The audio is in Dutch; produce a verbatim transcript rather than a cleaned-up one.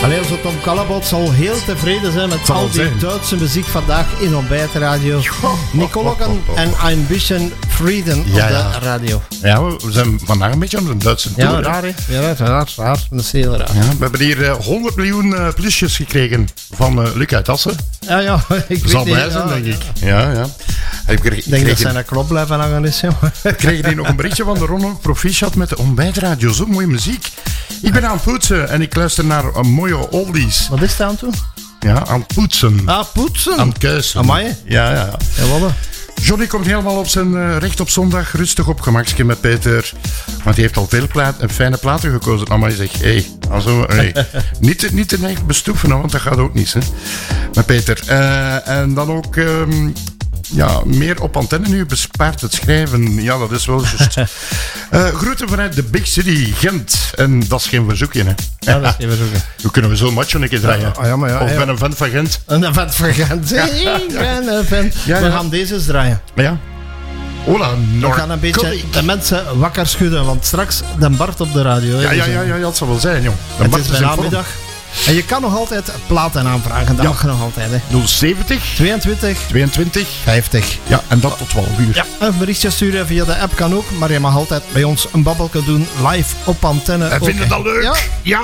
Allee, onze Tom Kalabot zal heel tevreden zijn met al die zijn. Duitse muziek vandaag in Ontbijtradio. Nicologan en Ein bisschen Frieden ja, op de ja. radio. Ja, we zijn vandaag een beetje aan de Duitse tour. Ja, raar, hè? Ja, raar, raar. Dat is heel raar. Ja, we hebben hier uh, honderd miljoen uh, plusjes gekregen van uh, Luc uit Assen. Ja, ja. Ik zal blij zijn, denk ik. Ja, ja. Ik kreeg, denk kreeg dat zijn een knop blijven hangen is, joh. We kregen hier nog een berichtje van de Ronald Proficiat met de Ontbijtradio. Zo mooie muziek. Ik ben aan het poetsen en ik luister naar uh, mooie oldies. Wat is dat aan toe? Ja, aan het poetsen. Ah, poetsen? Aan het kuisen. Amai? Ja, ja. Ja, wat? Johnny komt helemaal op zijn uh, recht op zondag, rustig op gemakje met Peter. Want hij heeft al veel plaat, fijne platen gekozen. Amai zegt, hé, hey, also, hey. niet, niet te neig bestoeven, want dat gaat ook niet, hè. Met Peter. Uh, en dan ook... Um, Ja, meer op antenne nu bespaart het schrijven. Ja, dat is wel juist. uh, groeten vanuit de Big City, Gent. En dat is geen verzoekje, hè. Ja, dat is geen verzoekje. Hoe kunnen we zo'n match een keer draaien? Ja, ja, maar ja, of ja. ben een vent van Gent. Een vent van Gent. Ja. Ik ben een vent. Ja, ja. We gaan deze eens draaien. Ja. Hola, we gaan een beetje de mensen wakker schudden, want straks de Bart op de radio. Ja, ja, ja, ja, dat zal wel zijn, jong. De het Bart is bij namiddag. En je kan nog altijd platen aanvragen. Dat ja. mag je nog altijd. Hè. nul zeventig tweeëntwintig tweeëntwintig vijftig Ja, en dat tot twaalf uur. Ja, een berichtje sturen via de app kan ook. Maar je mag altijd bij ons een babbelke doen. Live op antenne. En vinden dat leuk? Ja. ja.